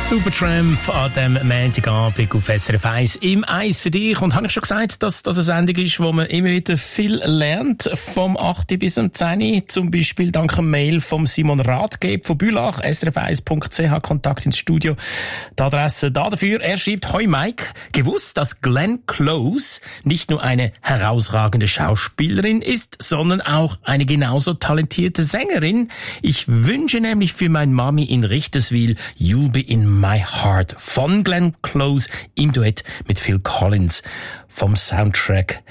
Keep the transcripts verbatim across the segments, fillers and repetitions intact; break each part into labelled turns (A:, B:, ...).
A: Supertramp an dem Montagabend auf S R F eins im Eis für dich. Und habe ich schon gesagt, dass das eine Sendung ist, wo man immer wieder viel lernt, vom acht bis zum zehn. Zum Beispiel dank einem Mail vom Simon Rathgeb von Bülach, s r f eins punkt c h, Kontakt ins Studio. Die Adresse da dafür. Er schreibt: Hoi Mike, gewusst, dass Glenn Close nicht nur eine herausragende Schauspielerin ist, sondern auch eine genauso talentierte Sängerin. Ich wünsche nämlich für mein Mami in Richterswil You'll Be in My Heart von Glenn Close im Duett mit Phil Collins vom Soundtrack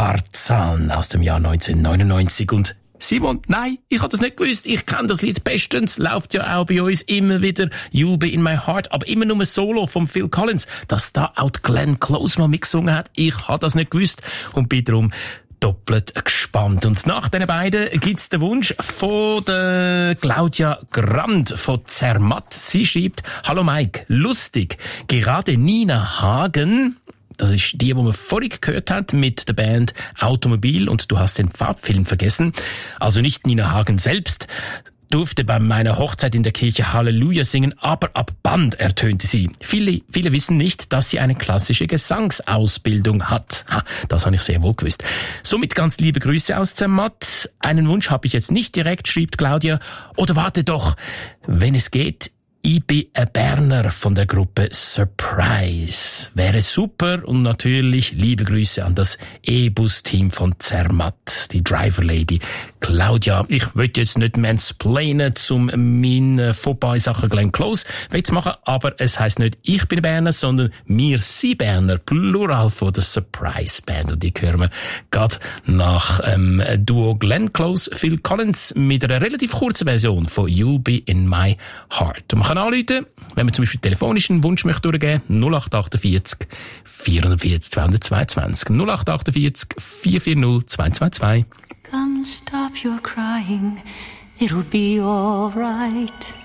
A: Tarzan aus dem Jahr neunzehnhundertneunundneunzig. Und Simon, nein, ich habe das nicht gewusst. Ich kenne das Lied bestens. Läuft ja auch bei uns immer wieder You'll Be in My Heart. Aber immer nur ein Solo von Phil Collins. Dass da auch Glenn Close mal mitgesungen hat, ich habe das nicht gewusst. Und bin darum doppelt gespannt. Und nach den beiden gibt's den Wunsch von der Claudia Grand von Zermatt. Sie schreibt: Hallo Mike, lustig. Gerade Nina Hagen, das ist die, die man vorhin gehört hat mit der Band Automobil, und du hast den Farbfilm vergessen. Also nicht Nina Hagen selbst durfte bei meiner Hochzeit in der Kirche Halleluja singen, aber ab Band ertönte sie. Viele, viele wissen nicht, dass sie eine klassische Gesangsausbildung hat. Ha, das habe ich sehr wohl gewusst. Somit ganz liebe Grüße aus Zermatt. Einen Wunsch habe ich jetzt nicht direkt, schreibt Claudia. Oder warte doch, wenn es geht, ich bin ein Berner von der Gruppe Surprise. Wäre super. Und natürlich liebe Grüße an das E-Bus-Team von Zermatt, die Driver Lady Claudia. Ich will jetzt nicht mansplainen, zum mein Fauxpas in Sachen Glenn Close zu machen, aber es heisst nicht, ich bin Berner, sondern wir sind Berner, Plural von der Surprise Band. Und die hören wir gerade nach ähm, Duo Glenn Close, Phil Collins mit einer relativ kurzen Version von You'll Be in My Heart. Und man kann anrufen, wenn man zum Beispiel telefonisch einen Wunsch möchte durchgeben, null acht achtundvierzig vierundvierzig zweihundertzweiundzwanzig, null acht achtundvierzig vier vier null zwei zwei zwei.
B: Come, stop your crying, it'll be all right.